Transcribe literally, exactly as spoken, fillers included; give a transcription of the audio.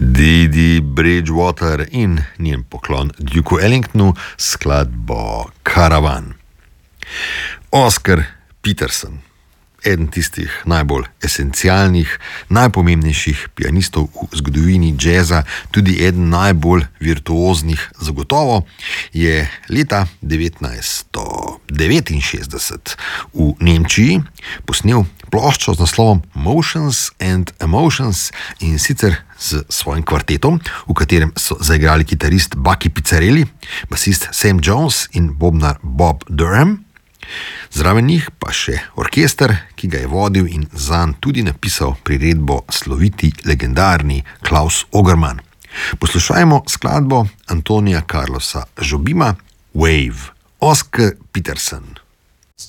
Didi Bridgewater in njen poklon Duke Ellingtonu skladbo Caravan. Oscar Peterson, eden tistih najbolj esencialnih, najpomembnejših pianistov v zgodovini džeza, tudi eden najbolj virtuoznih zagotovo, je leta devetnajststo devetinšestdeset v Nemčiji posnel ploščo z naslovom Motions and Emotions, in sicer s svojim kvartetom, v katerem so zaigrali kitarist Bucky Pizzarelli, basist Sam Jones in bobnar Bob Durham. Zraven njih pa še orkester, ki ga je vodil in zanj tudi napisal priredbo sloviti legendarni Klaus Ogerman. Poslušajmo skladbo Antonija Carlosa Jobima Wave. Oscar Peterson.